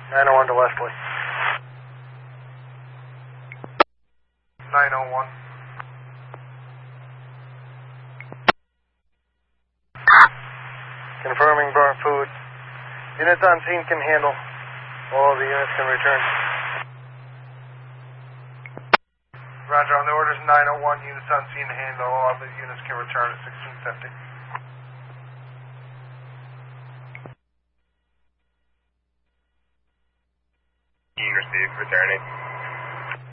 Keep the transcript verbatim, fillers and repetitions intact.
nine oh one to Wesley. nine oh one. Confirming burn food. Units on scene can handle. All of the units can return. Roger, on the orders nine oh one, units on scene to handle. All of the units can return at sixteen fifty. Received, returning.